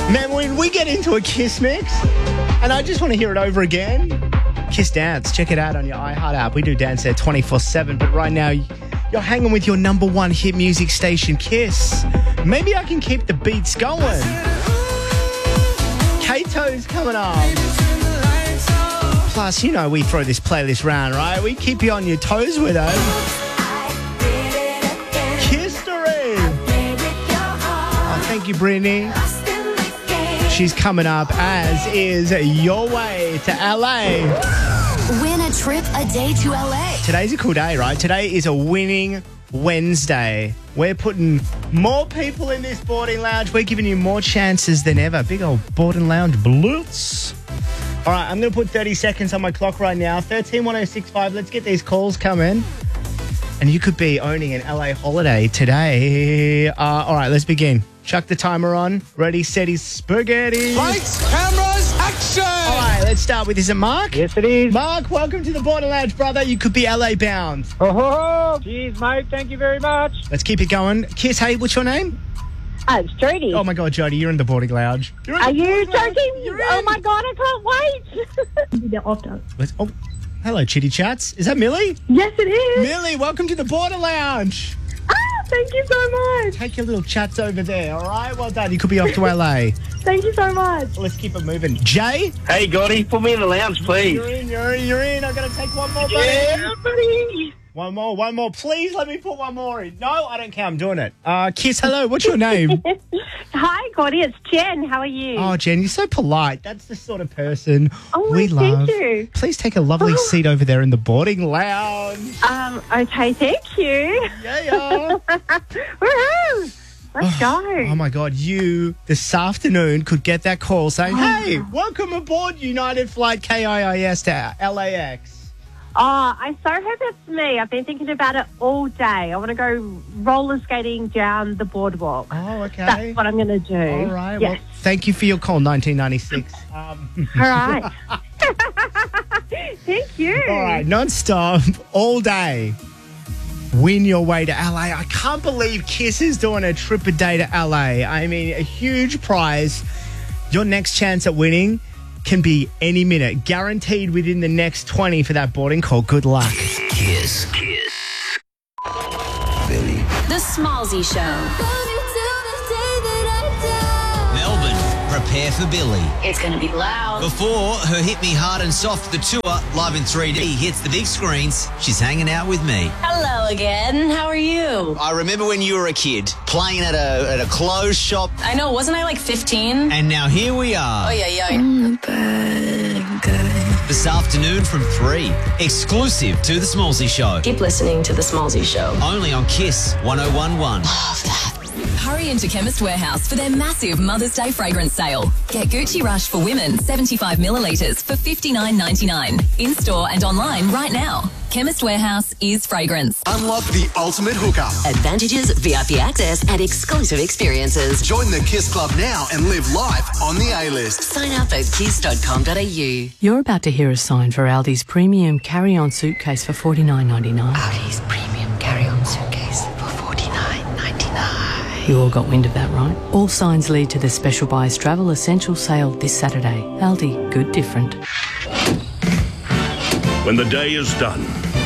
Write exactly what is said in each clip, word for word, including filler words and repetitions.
Man, when we get into a Kiss mix, and I just want to hear it over again, Kiss Dance. Check it out on your iHeart app. We do dance there twenty-four seven, but right now you're hanging with your number one hit music station, Kiss. Maybe I can keep the beats going. Kato's coming up. Plus, you know, we throw this playlist round, right? We keep you on your toes with us. Kiss-tory. Oh, thank you, Brittany. She's coming up, as is Your Way to L A. Win a trip a day to L A. Today's a cool day, right? Today is a winning Wednesday. We're putting more people in this boarding lounge. We're giving you more chances than ever. Big old boarding lounge blitz. All right, I'm going to put thirty seconds on my clock right now. thirteen one oh six five. Let's get these calls coming. And you could be owning an L A holiday today. Uh, all right, let's begin. Chuck the timer on. Ready, steady, spaghetti. Lights, cameras, action! All right, let's start with, is it Mark? Yes, it is. Mark, welcome to the boarding lounge, brother. You could be L A bound. Oh, ho, ho. Jeez, mate. Thank you very much. Let's keep it going. Kiss, hey, what's your name? Uh, it's Jodie. Oh, my God, Jodie, you're in the boarding lounge. You're in Are the you boarding lounge. joking? You're Oh, in. my God, I can't wait. They're off done. Let's, oh, hello, Chitty Chats. Is that Millie? Yes, it is. Millie, welcome to the boarding lounge. Ah, thank you so much. Take your little chats over there, all right? Well done. You could be off to L A. Thank you so much. Let's keep it moving. Jay? Hey, Gotti, put me in the lounge, please. You're in, you're in, you're in. I've got to take one more, buddy. Yeah, buddy. One more, one more. Please let me put one more in. No, I don't care. I'm doing it. Uh, Kiss, hello. What's your name? Hi, Gotti. It's Jen. How are you? Oh, Jen, you're so polite. That's the sort of person Oh, we thank love. you. Please take a lovely seat over there in the boarding lounge. Um, okay, thank you. Yeah, yeah. Woohoo! Let's go. Oh, my God. You, this afternoon, could get that call saying, hey, welcome aboard United Flight K I I S to L A X. Oh, I so hope that's me. I've been thinking about it all day. I want to go roller skating down the boardwalk. Oh, okay. That's what I'm going to do. All right. Yes. Well, thank you for your call, nineteen ninety-six. Um, All right. Thank you. all right. Non-stop, all day. Win your way to L A. I can't believe Kiss is doing a trip a day to L A. I mean, a huge prize. Your next chance at winning can be any minute. Guaranteed within the next twenty for that boarding call. Good luck. Kiss. Kiss. Billy. The Smallsy Show. Melbourne, prepare for Billy. It's going to be loud. Before her Hit Me Hard and Soft, the tour, live in three D, hits the big screens, she's hanging out with me. Hello again. How are you? I remember when you were a kid, playing at a at a clothes shop, I know, wasn't I like fifteen? and now here we are. Oh, yeah, yeah. This afternoon from three, exclusive to The Smallsy Show. Keep listening to The Smallsy Show. Only on Kiss one oh one one. Hurry into Chemist Warehouse for their massive Mother's Day fragrance sale. Get Gucci Rush for women, seventy-five millilitres for fifty-nine ninety-nine. In-store and online right now. Chemist Warehouse is fragrance. Unlock the ultimate hookup. Advantages, V I P access, and exclusive experiences. Join the Kiss Club now and live life on the A-list. Sign up at kiss dot com dot a u. You're about to hear a sign for Aldi's premium carry-on suitcase for forty-nine ninety-nine. Aldi's premium carry-on suitcase for forty-nine ninety-nine. You all got wind of that, right? All signs lead to the Special Buys Travel Essential Sale this Saturday. Aldi, good different. When the day is done,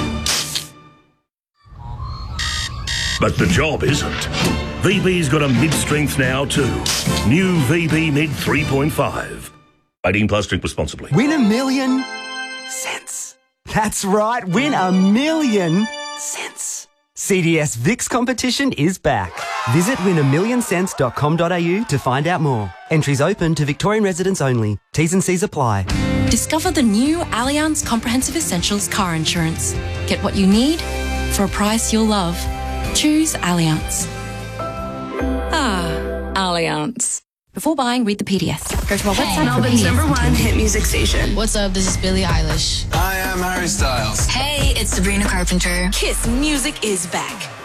but the job isn't. V B's got a mid-strength now too. New V B Mid three point five. eighteen plus, drink responsibly. Win a million cents. That's right, win a million cents. C D S VIX competition is back. Visit win a million cents dot com dot a u to find out more. Entries open to Victorian residents only. T's and C's apply. Discover the new Allianz Comprehensive Essentials car insurance. Get what you need for a price you'll love. Choose Allianz. Ah, Allianz. Before buying, read the P D S. Go to our website for Melbourne's P D S. number one hit music station. What's up? This is Billie Eilish. Hi, I'm Harry Styles. Hey, it's Sabrina Carpenter. Kiss Music is back.